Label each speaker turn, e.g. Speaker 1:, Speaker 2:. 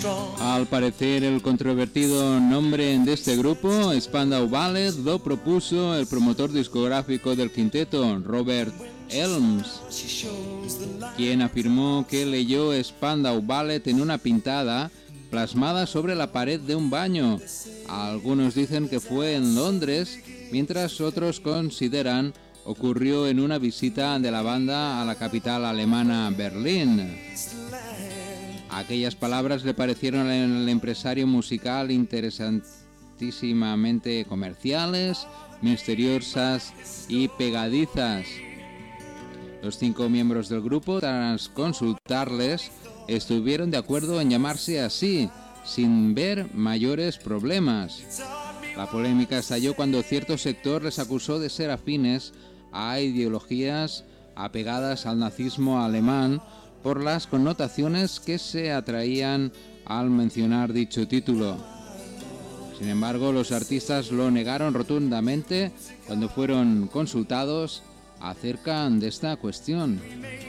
Speaker 1: Al parecer, el controvertido nombre de este grupo, Spandau Ballet, lo propuso el promotor discográfico del quinteto, Robert Elms, quien afirmó que leyó Spandau Ballet en una pintada plasmada sobre la pared de un baño. Algunos dicen que fue en Londres, mientras otros consideran ocurrió en una visita de la banda a la capital alemana, Berlín. Aquellas palabras le parecieron al empresario musical interesantísimamente comerciales, misteriosas y pegadizas. Los 5 miembros del grupo, tras consultarles, estuvieron de acuerdo en llamarse así, sin ver mayores problemas. La polémica estalló cuando cierto sector les acusó de ser afines a ideologías apegadas al nazismo alemán por las connotaciones que se atraían al mencionar dicho título. Sin embargo, los artistas lo negaron rotundamente cuando fueron consultados acerca de esta cuestión.